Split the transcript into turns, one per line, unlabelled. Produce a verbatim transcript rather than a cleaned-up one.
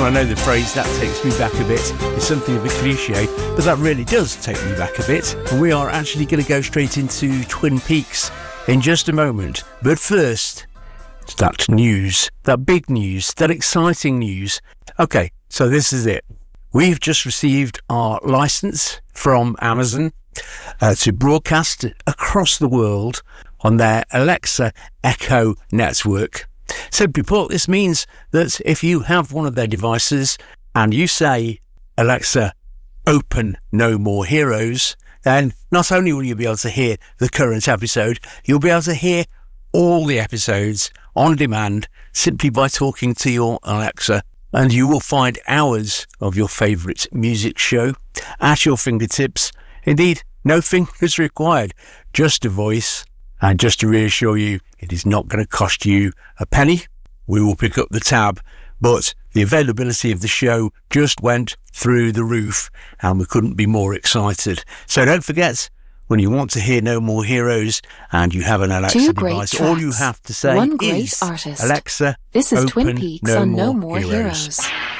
I know the phrase "that takes me back a bit" is something of a cliche, but that really does take me back a bit. And we are actually going to go straight into Twin Peaks in just a moment. But first, it's that news, that big news, that exciting news. Okay, so this is it. We've just received our license from Amazon uh, to broadcast across the world on their Alexa Echo network. Simply put, this means that if you have one of their devices and you say, "Alexa, open No More Heroes," then not only will you be able to hear the current episode, you'll be able to hear all the episodes on demand simply by talking to your Alexa. And you will find hours of your favourite music show at your fingertips. Indeed, no fingers required, just a voice. And just to reassure you, it is not going to cost you a penny. We will pick up the tab, but the availability of the show just went through the roof and we couldn't be more excited. So don't forget, when you want to hear No More Heroes and you have an Alexa
Two great
device,
tracks,
all you have to say
one great
is,
artist.
"Alexa,
This is
open
Twin Peaks
No
on
More
No More
Heroes."
Heroes.